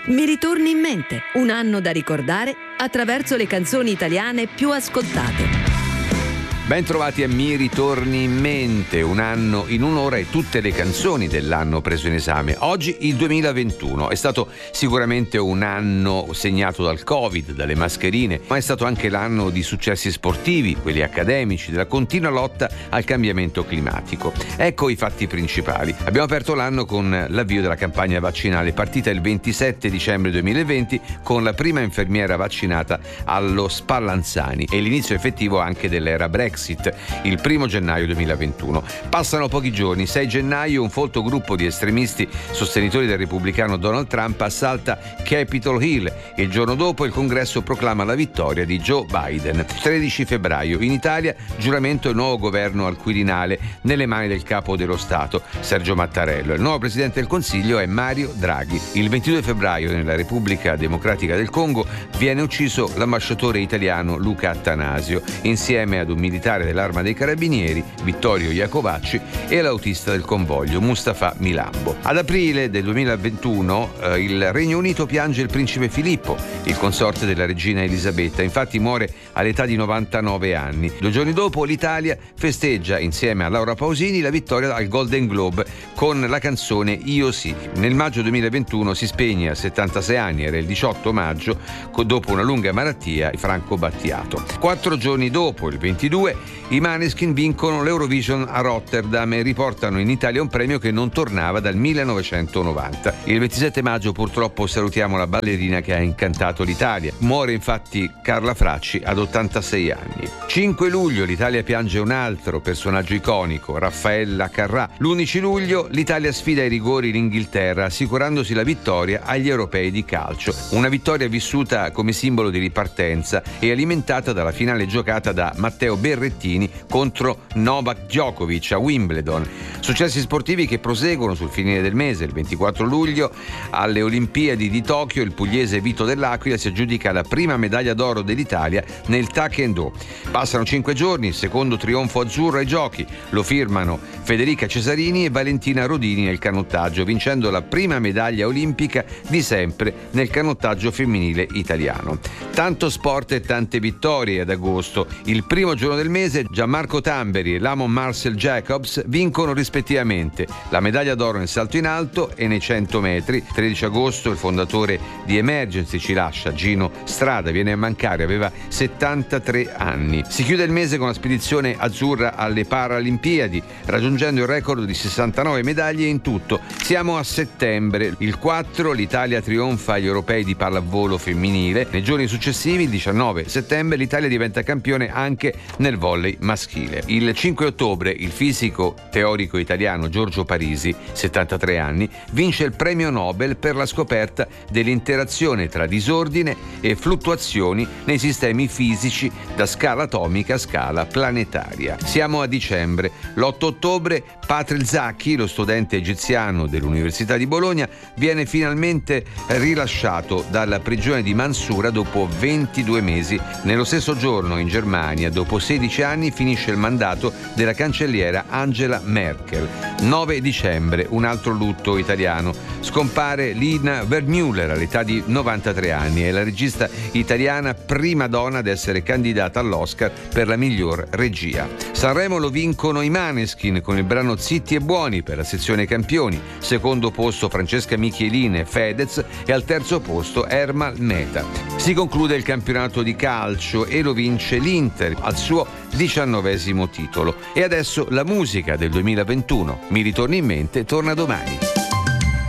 Mi ritorni in mente, un anno da ricordare attraverso le canzoni italiane più ascoltate. Ben trovati a Mi ritorni in mente, un anno in un'ora e tutte le canzoni dell'anno preso in esame. Oggi il 2021 è stato sicuramente un anno segnato dal Covid, dalle mascherine, ma è stato anche l'anno di successi sportivi, quelli accademici, della continua lotta al cambiamento climatico. Ecco i fatti principali. Abbiamo aperto l'anno con l'avvio della campagna vaccinale, partita il 27 dicembre 2020 con la prima infermiera vaccinata allo Spallanzani e l'inizio effettivo anche dell'era Brexit il 1 gennaio 2021. Passano pochi giorni, 6 gennaio un folto gruppo di estremisti sostenitori del repubblicano Donald Trump assalta Capitol Hill e il giorno dopo il congresso proclama la vittoria di Joe Biden. 13 febbraio in Italia giuramento del nuovo governo al Quirinale nelle mani del capo dello Stato Sergio Mattarello. Il nuovo presidente del Consiglio è Mario Draghi. Il 22 febbraio nella Repubblica Democratica del Congo viene ucciso l'ambasciatore italiano Luca Attanasio insieme ad un militare dell'Arma dei Carabinieri, Vittorio Iacovacci, e l'autista del convoglio, Mustafa Milambo. Ad aprile del 2021 il Regno Unito piange il principe Filippo, il consorte della regina Elisabetta. Infatti muore all'età di 99 anni. 2 giorni dopo l'Italia festeggia insieme a Laura Pausini la vittoria al Golden Globe con la canzone Io sì. Nel maggio 2021 si spegne a 76 anni, era il 18 maggio, dopo una lunga malattia, Franco Battiato. 4 giorni dopo, il 22, i Maneskin vincono l'Eurovision a Rotterdam e riportano in Italia un premio che non tornava dal 1990. Il 27 maggio purtroppo salutiamo la ballerina che ha incantato l'Italia. Muore infatti Carla Fracci ad 86 anni. 5 luglio l'Italia piange un altro personaggio iconico, Raffaella Carrà. L'11 luglio l'Italia sfida ai rigori l'Inghilterra, assicurandosi la vittoria agli europei di calcio. Una vittoria vissuta come simbolo di ripartenza e alimentata dalla finale giocata da Matteo Berrettini contro Novak Djokovic a Wimbledon. Successi sportivi che proseguono sul finire del mese. Il 24 luglio alle Olimpiadi di Tokyo il pugliese Vito Dell'Aquila si aggiudica la prima medaglia d'oro dell'Italia nel Taekwondo. Passano 5 giorni, il secondo trionfo azzurro ai giochi. Lo firmano Federica Cesarini e Valentina Rodini nel canottaggio, vincendo la prima medaglia olimpica di sempre nel canottaggio femminile italiano. Tanto sport e tante vittorie ad agosto. Il primo giorno del mese Gianmarco Tamberi e Lamon Marcel Jacobs vincono rispettivamente la medaglia d'oro nel salto in alto e nei 100 metri. 13 agosto il fondatore di Emergency ci lascia, Gino Strada, viene a mancare, aveva 73 anni. Si chiude il mese con la spedizione azzurra alle Paralimpiadi, raggiungendo il record di 69 medaglie in tutto. Siamo a settembre. Il 4 l'Italia trionfa agli europei di pallavolo femminile. Nei giorni successivi, il 19 settembre, l'Italia diventa campione anche nel volley maschile. Il 5 ottobre il fisico teorico italiano Giorgio Parisi, 73 anni, vince il premio Nobel per la scoperta dell'interazione tra disordine e fluttuazioni nei sistemi fisici da scala atomica a scala planetaria. Siamo a dicembre. L'8 ottobre Patril Zaki, lo studente egiziano dell'Università di Bologna, viene finalmente rilasciato dalla prigione di Mansura dopo 22 mesi. Nello stesso giorno in Germania, dopo 16 anni, finisce il mandato della cancelliera Angela Merkel. 9 dicembre, un altro lutto italiano. Scompare Lina Wertmüller all'età di 93 anni. È la regista italiana prima donna ad essere candidata all'Oscar per la miglior regia. Sanremo lo vincono i Maneskin con il brano Zitti e Buoni per la sezione campioni. Secondo posto Francesca Michelin e Fedez e al terzo posto Ermal Meta. Si conclude il campionato di calcio e lo vince l'Inter al suo 19° titolo. E adesso la musica del 2021. Mi ritorni in mente, torna domani.